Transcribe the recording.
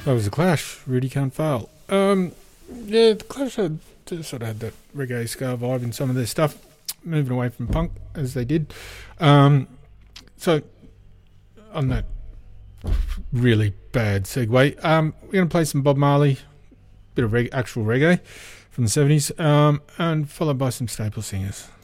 That was the Clash. Rudy can't fail. The Clash had sort of had that reggae ska vibe in some of their stuff, moving away from punk as they did. So on that really bad segue, we're going to play some Bob Marley, bit of actual reggae from the 70s, and followed by some staple singers.